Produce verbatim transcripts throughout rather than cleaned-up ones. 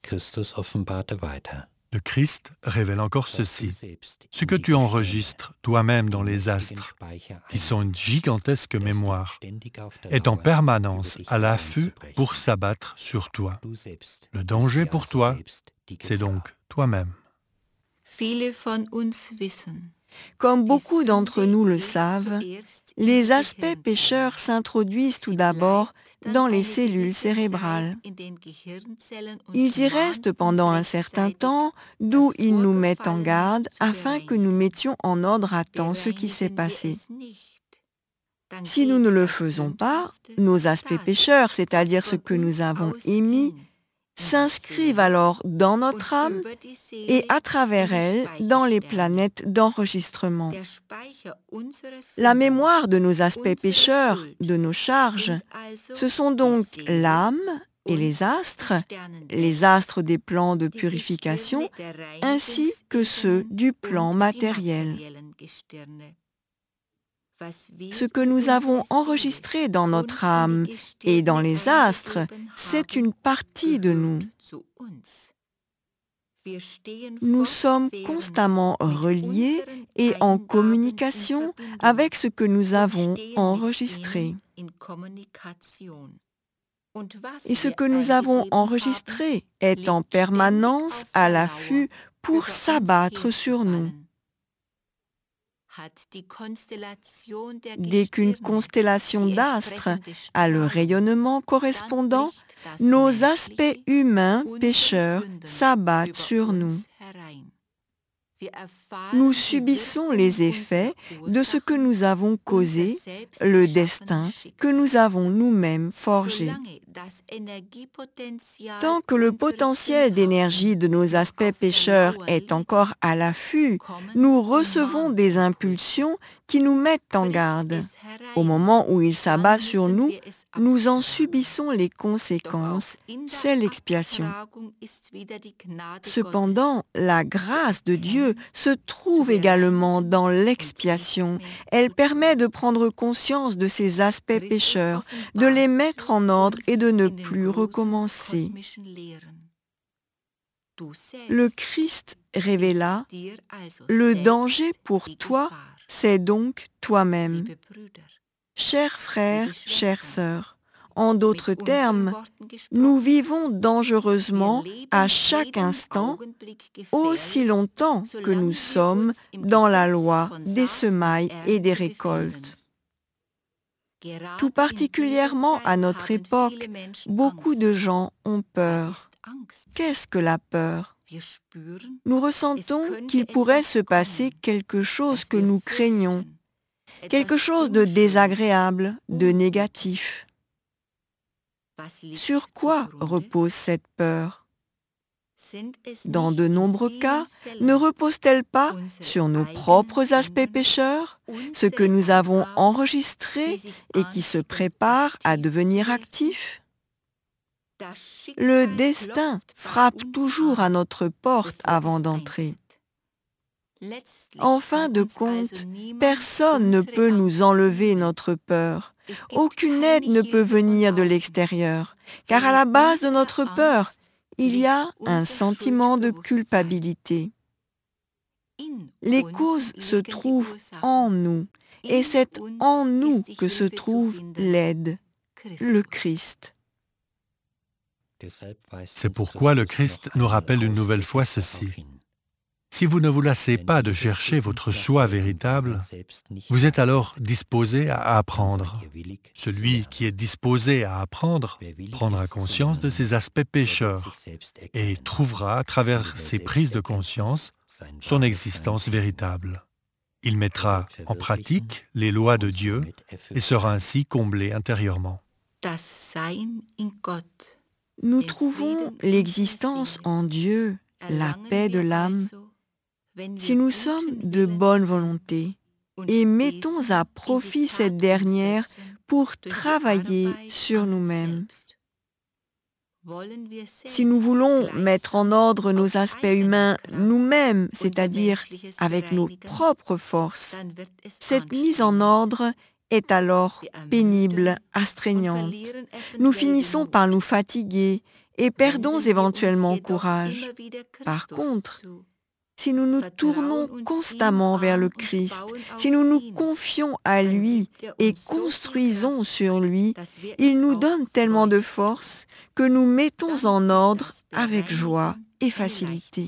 Christus offenbarte weiter. Le Christ révèle encore ceci. Ce que tu enregistres toi-même dans les astres, qui sont une gigantesque mémoire, est en permanence à l'affût pour s'abattre sur toi. Le danger pour toi, c'est donc toi-même. Comme beaucoup d'entre nous le savent, les aspects pécheurs s'introduisent tout d'abord dans les cellules cérébrales. Ils y restent pendant un certain temps, d'où ils nous mettent en garde afin que nous mettions en ordre à temps ce qui s'est passé. Si nous ne le faisons pas, nos aspects pécheurs, c'est-à-dire ce que nous avons émis, s'inscrivent alors dans notre âme et à travers elle dans les planètes d'enregistrement. La mémoire de nos aspects pécheurs, de nos charges, ce sont donc l'âme et les astres, les astres des plans de purification, ainsi que ceux du plan matériel. Ce que nous avons enregistré dans notre âme et dans les astres, c'est une partie de nous. Nous sommes constamment reliés et en communication avec ce que nous avons enregistré. Et ce que nous avons enregistré est en permanence à l'affût pour s'abattre sur nous. Dès qu'une constellation d'astres a le rayonnement correspondant, nos aspects humains pécheurs s'abattent sur nous. Nous subissons les effets de ce que nous avons causé, le destin que nous avons nous-mêmes forgé. Tant que le potentiel d'énergie de nos aspects pécheurs est encore à l'affût, nous recevons des impulsions qui nous mettent en garde. Au moment où il s'abat sur nous, nous en subissons les conséquences, c'est l'expiation. Cependant, la grâce de Dieu se trouve également dans l'expiation. Elle permet de prendre conscience de ces aspects pécheurs, de les mettre en ordre et de ne plus recommencer. Le Christ révéla, le danger pour toi, c'est donc toi-même. Chers frères, chères sœurs, en d'autres termes, nous vivons dangereusement à chaque instant, aussi longtemps que nous sommes dans la loi des semailles et des récoltes. Tout particulièrement à notre époque, beaucoup de gens ont peur. Qu'est-ce que la peur ? Nous ressentons qu'il pourrait se passer quelque chose que nous craignons, quelque chose de désagréable, de négatif. Sur quoi repose cette peur ? Dans de nombreux cas, ne repose-t-elle pas sur nos propres aspects pécheurs, ce que nous avons enregistré et qui se prépare à devenir actif ? Le destin frappe toujours à notre porte avant d'entrer. En fin de compte, personne ne peut nous enlever notre peur. Aucune aide ne peut venir de l'extérieur, car à la base de notre peur, il y a un sentiment de culpabilité. Les causes se trouvent en nous, et c'est en nous que se trouve l'aide, le Christ. C'est pourquoi le Christ nous rappelle une nouvelle fois ceci. Si vous ne vous lassez pas de chercher votre soi véritable, vous êtes alors disposé à apprendre. Celui qui est disposé à apprendre prendra conscience de ses aspects pécheurs et trouvera à travers ses prises de conscience son existence véritable. Il mettra en pratique les lois de Dieu et sera ainsi comblé intérieurement. Nous trouvons l'existence en Dieu, la paix de l'âme, si nous sommes de bonne volonté et mettons à profit cette dernière pour travailler sur nous-mêmes. Si nous voulons mettre en ordre nos aspects humains nous-mêmes, c'est-à-dire avec nos propres forces, cette mise en ordre est alors pénible, astreignante. Nous finissons par nous fatiguer et perdons éventuellement courage. Par contre, si nous nous tournons constamment vers le Christ, si nous nous confions à lui et construisons sur lui, il nous donne tellement de force que nous mettons en ordre avec joie et facilité.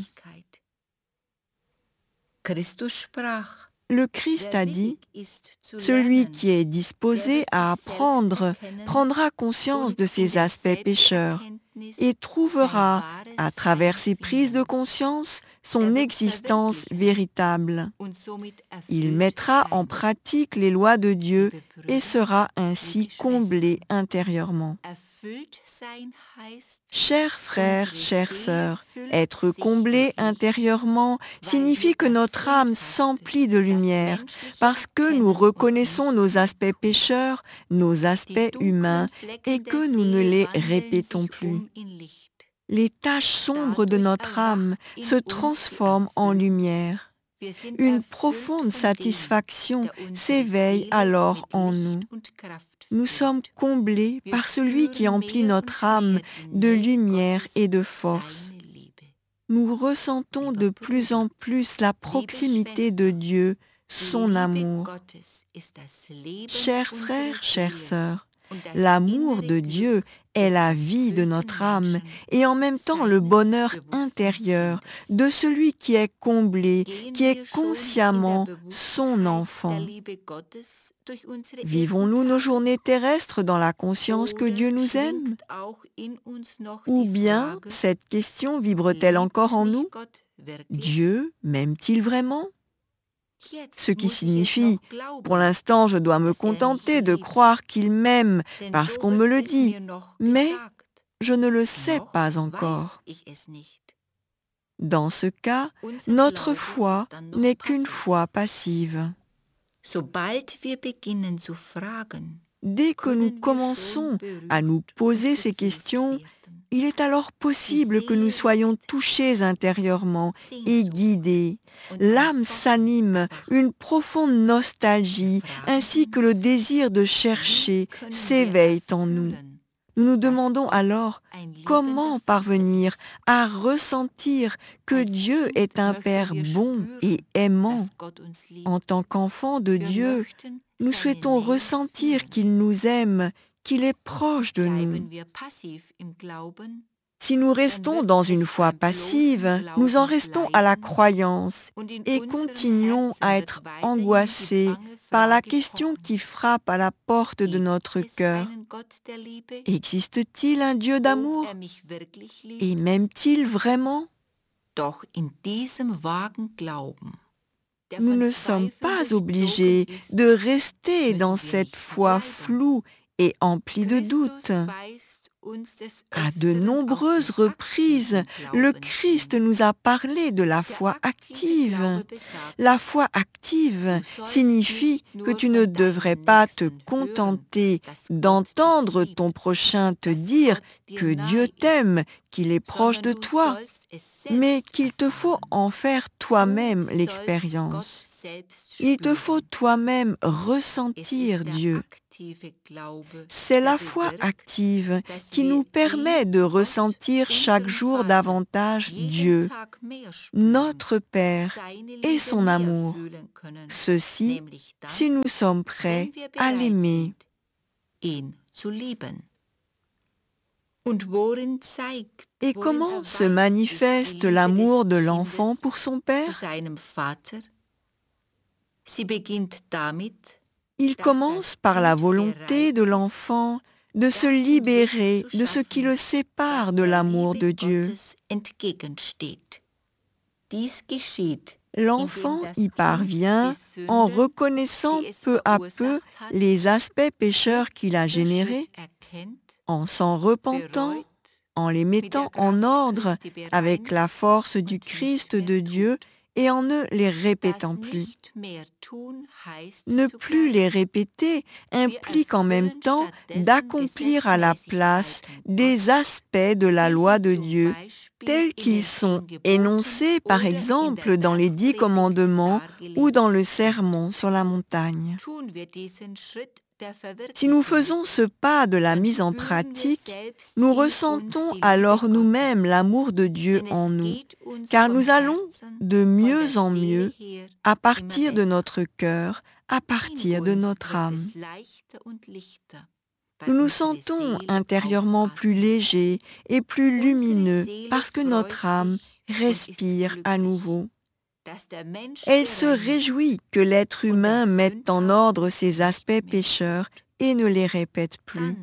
Le Christ a dit, « Celui qui est disposé à apprendre prendra conscience de ses aspects pécheurs et trouvera, à travers ses prises de conscience, son existence véritable. Il mettra en pratique les lois de Dieu et sera ainsi comblé intérieurement. » Chers frères, chères sœurs, être comblé intérieurement signifie que notre âme s'emplit de lumière parce que nous reconnaissons nos aspects pécheurs, nos aspects humains et que nous ne les répétons plus. Les taches sombres de notre âme se transforment en lumière. Une profonde satisfaction s'éveille alors en nous. Nous sommes comblés par celui qui emplit notre âme de lumière et de force. Nous ressentons de plus en plus la proximité de Dieu, son amour. Chers frères, chères sœurs, l'amour de Dieu est la vie de notre âme et en même temps le bonheur intérieur de celui qui est comblé, qui est consciemment son enfant. Vivons-nous nos journées terrestres dans la conscience que Dieu nous aime? Ou bien cette question vibre-t-elle encore en nous? Dieu m'aime-t-il vraiment? Ce qui signifie, pour l'instant, je dois me contenter de croire qu'il m'aime parce qu'on me le dit, mais je ne le sais pas encore. Dans ce cas, notre foi n'est qu'une foi passive. Dès que nous commençons à nous poser ces questions, il est alors possible que nous soyons touchés intérieurement et guidés. L'âme s'anime, une profonde nostalgie ainsi que le désir de chercher s'éveillent en nous. Nous nous demandons alors comment parvenir à ressentir que Dieu est un Père bon et aimant. En tant qu'enfants de Dieu, nous souhaitons ressentir qu'il nous aime, qu'il est proche de nous. Si nous restons dans une foi passive, nous en restons à la croyance et continuons à être angoissés par la question qui frappe à la porte de notre cœur. Existe-t-il un Dieu d'amour? Et m'aime-t-il vraiment? Nous ne sommes pas obligés de rester dans cette foi floue et emplie de doutes. À de nombreuses reprises, le Christ nous a parlé de la foi active. La foi active signifie que tu ne devrais pas te contenter d'entendre ton prochain te dire que Dieu t'aime, qu'il est proche de toi, mais qu'il te faut en faire toi-même l'expérience. Il te faut toi-même ressentir Dieu. C'est la foi active qui nous permet de ressentir chaque jour davantage Dieu, notre Père et son amour. Ceci, si nous sommes prêts à l'aimer. Et comment se manifeste l'amour de l'enfant pour son Père? Il commence par la volonté de l'enfant de se libérer de ce qui le sépare de l'amour de Dieu. L'enfant y parvient en reconnaissant peu à peu les aspects pécheurs qu'il a générés, en s'en repentant, en les mettant en ordre avec la force du Christ de Dieu et en ne les répétant plus. Ne plus les répéter implique en même temps d'accomplir à la place des aspects de la loi de Dieu, tels qu'ils sont énoncés par exemple dans les dix commandements ou dans le sermon sur la montagne. Si nous faisons ce pas de la mise en pratique, nous ressentons alors nous-mêmes l'amour de Dieu en nous, car nous allons de mieux en mieux à partir de notre cœur, à partir de notre âme. Nous nous sentons intérieurement plus légers et plus lumineux parce que notre âme respire à nouveau. Elle se réjouit que l'être humain mette en ordre ses aspects pécheurs et ne les répète plus.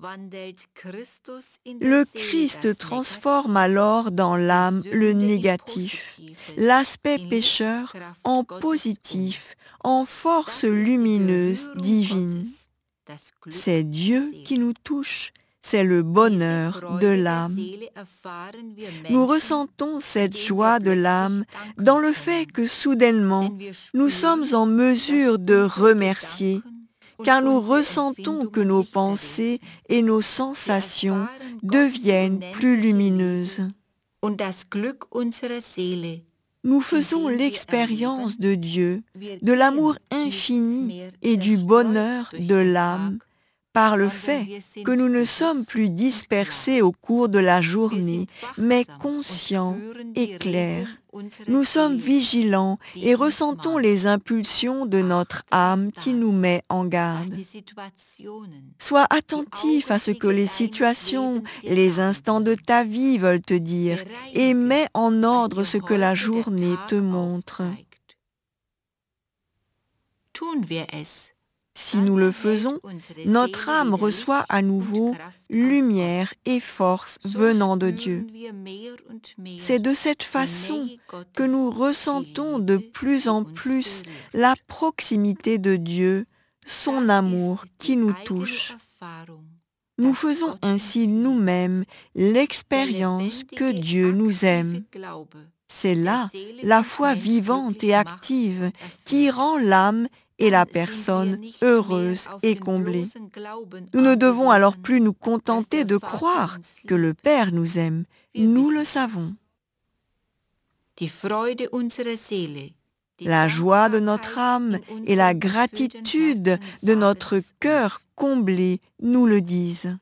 Le Christ transforme alors dans l'âme le négatif, l'aspect pécheur en positif, en force lumineuse divine. C'est Dieu qui nous touche, c'est le bonheur de l'âme. Nous ressentons cette joie de l'âme dans le fait que soudainement, nous sommes en mesure de remercier, car nous ressentons que nos pensées et nos sensations deviennent plus lumineuses. Nous faisons l'expérience de Dieu, de l'amour infini et du bonheur de l'âme par le fait que nous ne sommes plus dispersés au cours de la journée, mais conscients et clairs. Nous sommes vigilants et ressentons les impulsions de notre âme qui nous met en garde. Sois attentif à ce que les situations, les instants de ta vie veulent te dire et mets en ordre ce que la journée te montre. Si nous le faisons, notre âme reçoit à nouveau lumière et force venant de Dieu. C'est de cette façon que nous ressentons de plus en plus la proximité de Dieu, son amour qui nous touche. Nous faisons ainsi nous-mêmes l'expérience que Dieu nous aime. C'est là la foi vivante et active qui rend l'âme et la personne heureuse et comblée. Nous ne devons alors plus nous contenter de croire que le Père nous aime. Nous le savons. La joie de notre âme et la gratitude de notre cœur comblé nous le disent.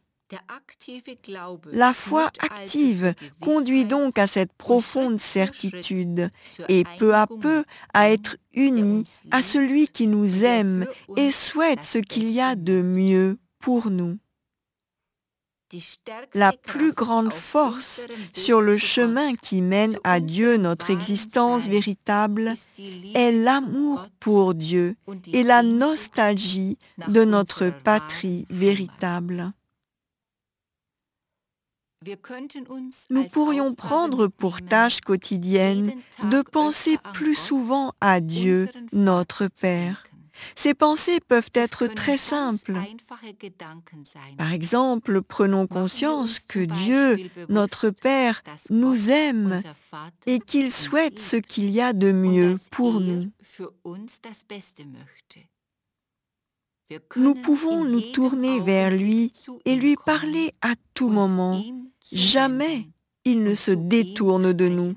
La foi active conduit donc à cette profonde certitude et peu à peu à être unis à celui qui nous aime et souhaite ce qu'il y a de mieux pour nous. La plus grande force sur le chemin qui mène à Dieu notre existence véritable est l'amour pour Dieu et la nostalgie de notre patrie véritable. Nous pourrions prendre pour tâche quotidienne de penser plus souvent à Dieu, notre Père. Ces pensées peuvent être très simples. Par exemple, prenons conscience que Dieu, notre Père, nous aime et qu'il souhaite ce qu'il y a de mieux pour nous. Nous pouvons nous tourner vers lui et lui parler à tout moment. Jamais il ne se détourne de nous.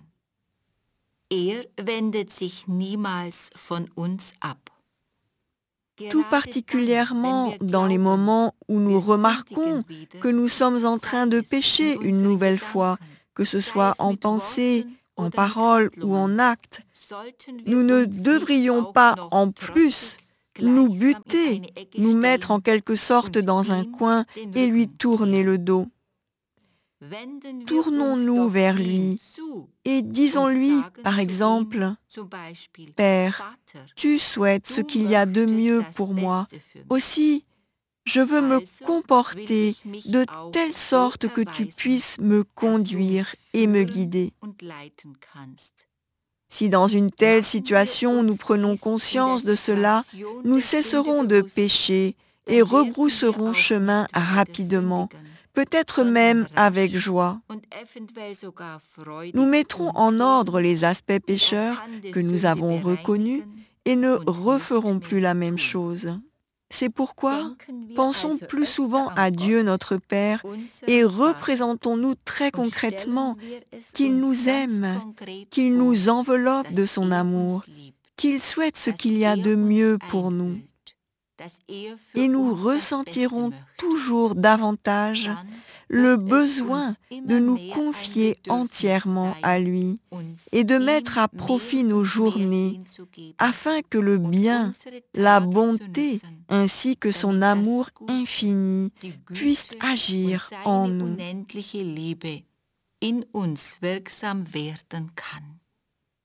Tout particulièrement dans les moments où nous remarquons que nous sommes en train de pécher une nouvelle fois, que ce soit en pensée, en parole ou en acte, nous ne devrions pas en plus nous buter, nous mettre en quelque sorte dans un coin et lui tourner le dos. Tournons-nous vers lui et disons-lui, par exemple, « Père, tu souhaites ce qu'il y a de mieux pour moi. Aussi, je veux me comporter de telle sorte que tu puisses me conduire et me guider. » Si dans une telle situation nous prenons conscience de cela, nous cesserons de pécher et rebrousserons chemin rapidement, peut-être même avec joie. Nous mettrons en ordre les aspects pécheurs que nous avons reconnus et ne referons plus la même chose. C'est pourquoi pensons plus souvent à Dieu notre Père et représentons-nous très concrètement qu'il nous aime, qu'il nous enveloppe de son amour, qu'il souhaite ce qu'il y a de mieux pour nous. et nous ressentirons toujours davantage le besoin de nous confier entièrement à lui et de mettre à profit nos journées afin que le bien, la bonté ainsi que son amour infini puissent agir en nous. in uns wirksam werden kann.